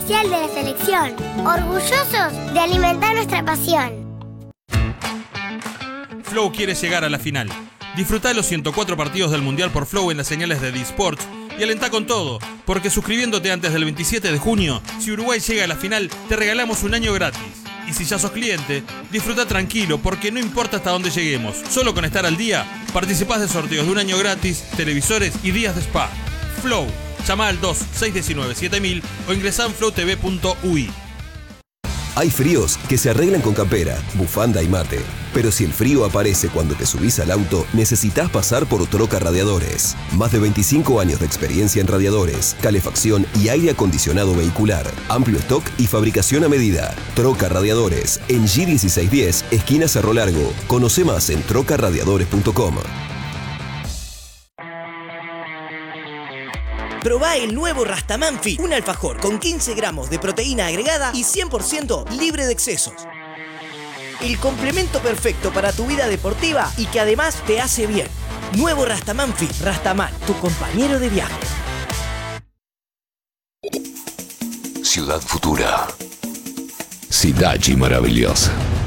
oficial de la selección. Orgullosos de alimentar nuestra pasión. Flow quiere llegar a la final. Disfrutá los 104 partidos del Mundial por Flow en las señales de D-Sports y alentá con todo, porque suscribiéndote antes del 27 de junio, si Uruguay llega a la final, te regalamos un año gratis. Y si ya sos cliente, disfruta tranquilo, porque no importa hasta dónde lleguemos. Solo con estar al día, participás de sorteos de un año gratis, televisores y días de spa. Flow. Llama al 2-619-7000 o ingresá en flowtv.ui. Hay fríos que se arreglan con campera, bufanda y mate. Pero si el frío aparece cuando te subís al auto, necesitas pasar por Troca Radiadores. Más de 25 años de experiencia en radiadores, calefacción y aire acondicionado vehicular. Amplio stock y fabricación a medida. Troca Radiadores, en G1610, esquina Cerro Largo. Conoce más en trocaradiadores.com. Probá el nuevo Rastaman Fit, un alfajor con 15 gramos de proteína agregada y 100% libre de excesos. El complemento perfecto para tu vida deportiva y que además te hace bien. Nuevo Rastaman Fit. Rastaman, tu compañero de viaje. Ciudad futura. Cidade maravilhosa.